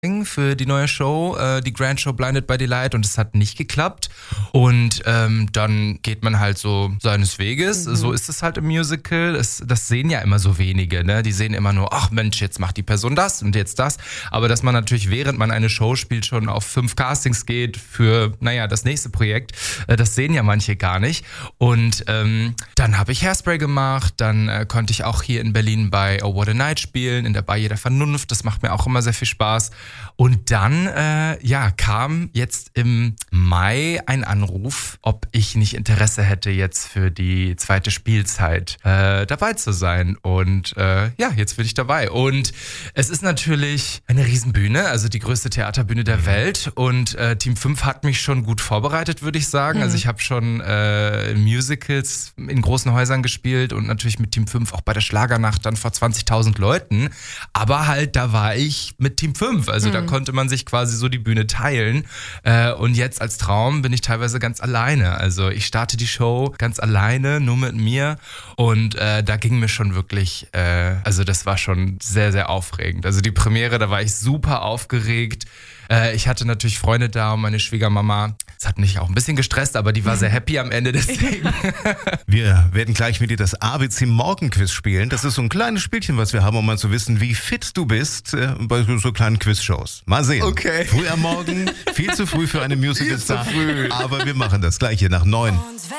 für die neue Show, die Grand Show Blinded by Delight, und es hat nicht geklappt. Und dann geht man halt so seines Weges. So ist es halt im Musical. Das sehen ja immer so wenige, ne? Die sehen immer nur, ach Mensch, jetzt macht die Person das und jetzt das. Aber dass man natürlich, während man eine Show spielt, schon auf 5 Castings geht für, das nächste Projekt, das sehen ja manche gar nicht. Und dann habe ich Hairspray gemacht, dann konnte ich auch hier in Berlin bei Oh What a Night spielen, in der Bar der Vernunft. Das macht mir auch immer sehr viel Spaß. Und dann, kam jetzt im Mai ein Anruf, ob ich nicht Interesse hätte, jetzt für die zweite Spielzeit dabei zu sein. Und jetzt bin ich dabei. Und es ist natürlich eine Riesenbühne, also die größte Theaterbühne der Welt. Und Team 5 hat mich schon gut vorbereitet, würde ich sagen. Also ich habe schon Musicals in großen Häusern gespielt und natürlich mit Team 5 auch bei der Schlagernacht dann vor 20.000 Leuten. Aber halt, da war ich mit Team 5. Also da konnte man sich quasi so die Bühne teilen. Und jetzt als Traum bin ich teilweise ganz alleine. Also ich starte die Show ganz alleine, nur mit mir. Und da ging mir schon wirklich, das war schon sehr, sehr aufregend. Also die Premiere, da war ich super aufgeregt. Ich hatte natürlich Freunde da und meine Schwiegermama. Das hat mich auch ein bisschen gestresst, aber die war sehr happy am Ende, deswegen. Wir werden gleich mit dir das ABC Morgenquiz spielen. Das ist so ein kleines Spielchen, was wir haben, um mal zu wissen, wie fit du bist bei so kleinen Quizshows. Mal sehen. Okay. Früh am Morgen, viel zu früh für eine Musical-Star. Viel zu früh. Aber wir machen das gleich hier nach 9.